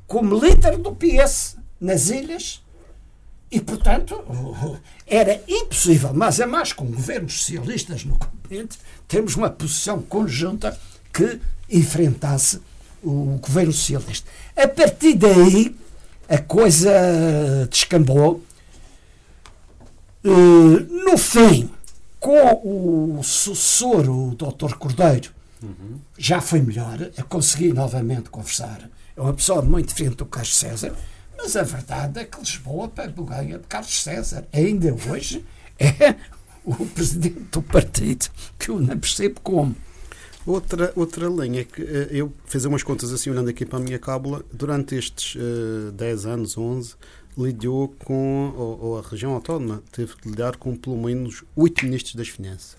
como líder do PS nas ilhas e, portanto, era impossível, mas é mais com governos socialistas no continente, termos uma posição conjunta que enfrentasse o governo socialista. A partir daí, a coisa descambou. No fim, com o sucessor, o Dr. Cordeiro, já foi melhor. Eu consegui novamente conversar. É uma pessoa muito diferente do Carlos César, mas a verdade é que Lisboa pegou ganha de Carlos César. Ainda hoje é o presidente do partido, que eu não percebo como. Outra linha que eu fiz umas contas assim, olhando aqui para a minha cábula, durante estes 10 anos, 11, lidou com, ou a região autónoma teve de lidar com pelo menos 8 ministros das Finanças.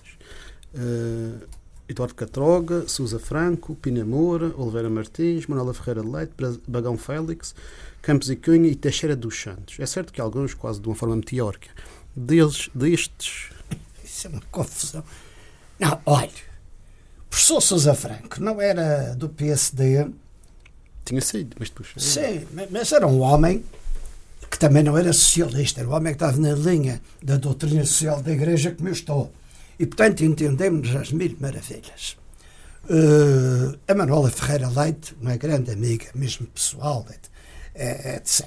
Eduardo Catroga, Sousa Franco, Pina Moura, Oliveira Martins, Manuela Ferreira de Leite, Bagão Félix, Campos e Cunha e Teixeira dos Santos. É certo que alguns, quase de uma forma meteórica, destes... Isso é uma confusão. Não, olha, o professor Sousa Franco não era do PSD. Tinha sido, mas depois... Sim, mas era um homem que também não era socialista, era um homem que estava na linha da doutrina social da Igreja, como eu estou. E, portanto, entendemos as mil maravilhas. A Manuela Ferreira Leite, uma grande amiga, mesmo pessoal, etc.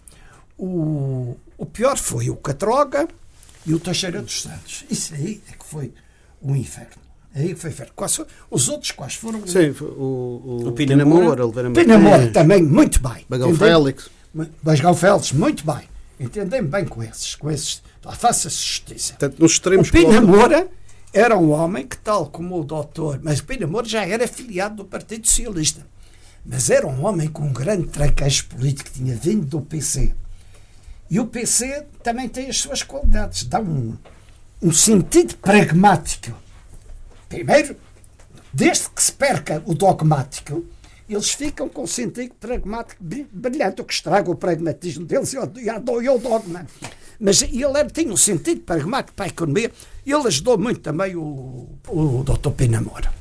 O pior foi o Catroga e o Teixeira dos Santos. Isso aí é que foi o inferno. Aí foi inferno. Os outros quais foram? Sim, o Pina Moura, Pina Moura também, muito bem. Bagão Félix. Bagão Félix, muito bem. Entendem bem com esses. Faça-se justiça. Portanto, nos extremos o Pina Moura era um homem que, tal como o doutor... Mas o Pina Moura já era afiliado do Partido Socialista. Mas era um homem com um grande traquejo político que tinha vindo do PC. E o PC também tem as suas qualidades. Dá um sentido pragmático. Primeiro, desde que se perca o dogmático, eles ficam com um sentido pragmático brilhante, o que estraga o pragmatismo deles e o dogma. Mas ele tinha um sentido pragmático para a economia e ele ajudou muito também o Dr. Pina Moura.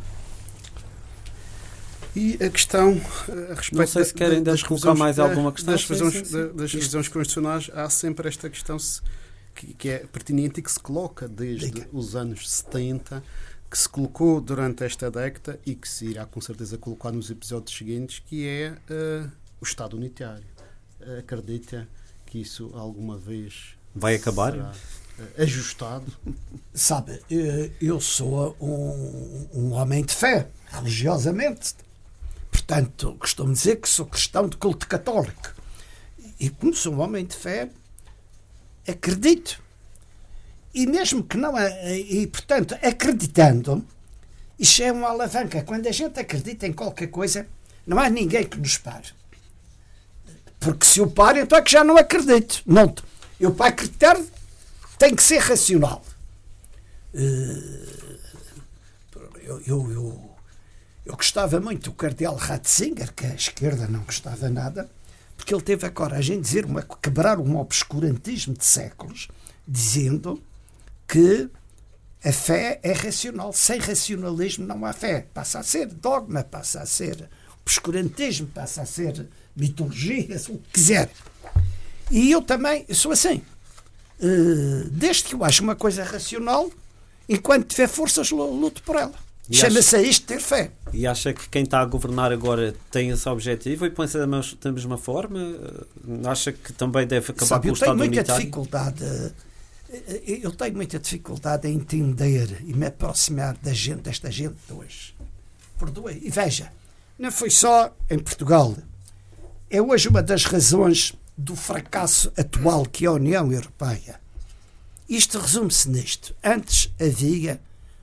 E a questão a respeito... Não sei se querem ainda colocar mais alguma questão. Das revisões constitucionais, há sempre esta questão que é pertinente e que se coloca desde os anos 70, que se colocou durante esta década e que se irá com certeza colocar nos episódios seguintes, que é o Estado unitário. Acredita que isso alguma vez vai acabar? Será ajustado? Sabe, eu sou um homem de fé, religiosamente. Portanto, costumo dizer que sou cristão de culto católico. E como sou um homem de fé, acredito. E mesmo que não... E, portanto, acreditando, isso é uma alavanca. Quando a gente acredita em qualquer coisa, não há ninguém que nos pare. Porque se eu paro, então é que já não acredito. Não, eu, para acreditar, tem que ser racional. Eu gostava muito do cardeal Ratzinger, que a esquerda não gostava nada, porque ele teve a coragem de dizer quebrar um obscurantismo de séculos, dizendo que a fé é racional. Sem racionalismo não há fé. Passa a ser dogma, passa a ser obscurantismo, passa a ser mitologia, o que quiser. E eu também sou assim. Desde que eu acho uma coisa racional, enquanto tiver forças, luto por ela. Chama-se a isto ter fé. E acha que quem está a governar agora tem esse objetivo e põe-se da mesma forma? Acha que também deve acabar com o Estado unitário? Eu tenho muita dificuldade em entender e me aproximar desta gente de hoje. Perdoe. E veja, não foi só em Portugal. É hoje uma das razões do fracasso atual que é a União Europeia. Isto resume-se nisto. Antes havia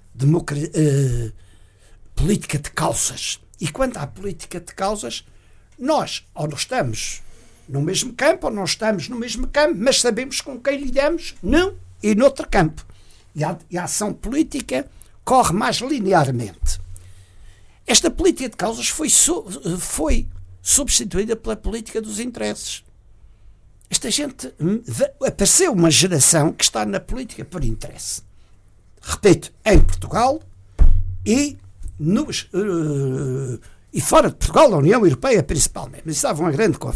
política de causas. E quando há política de causas, nós ou não estamos no mesmo campo ou não estamos no mesmo campo, mas sabemos com quem lidamos num e noutro campo. E a ação política corre mais linearmente. Esta política de causas foi substituída pela política dos interesses. Esta gente... Apareceu uma geração que está na política por interesse. Repito, em Portugal e fora de Portugal, na União Europeia principalmente. Mas estava uma grande confusão.